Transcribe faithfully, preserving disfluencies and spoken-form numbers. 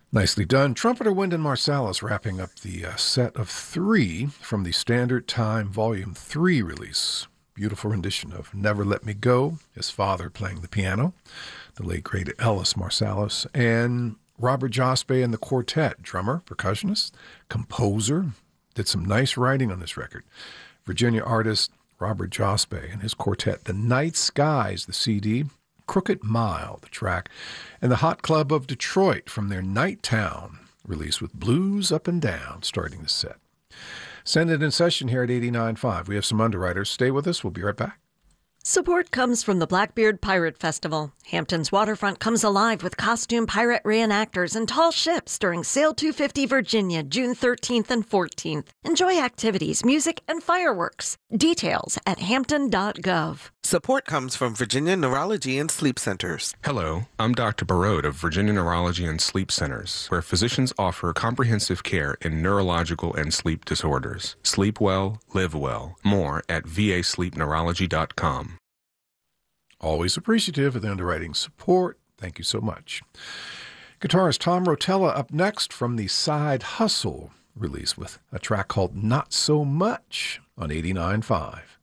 Nicely done. Trumpeter Wynton Marsalis wrapping up the uh, set of three from the Standard Time Volume three release. Beautiful rendition of Never Let Me Go, his father playing the piano, the late great Ellis Marsalis, and Robert Jospe and the quartet, drummer, percussionist, composer, did some nice writing on this record. Virginia artist Robert Jospe and his quartet, The Night Skies, the C D, Crooked Mile, the track, and the Hot Club of Detroit from their Night Town release with Blues Up and Down starting the set. Send it in session here at eighty-nine point five. We have some underwriters. Stay with us. We'll be right back. Support comes from the Blackbeard Pirate Festival. Hampton's waterfront comes alive with costume pirate reenactors and tall ships during Sail two fifty Virginia, June thirteenth and fourteenth. Enjoy activities, music, and fireworks. Details at hampton dot gov. Support comes from Virginia Neurology and Sleep Centers. Hello, I'm Doctor Barode of Virginia Neurology and Sleep Centers, where physicians offer comprehensive care in neurological and sleep disorders. Sleep well, live well. More at v a sleep neurology dot com. Always appreciative of the underwriting support. Thank you so much. Guitarist Tom Rotella up next from the Side Hustle release with a track called Not So Much on eighty-nine point five.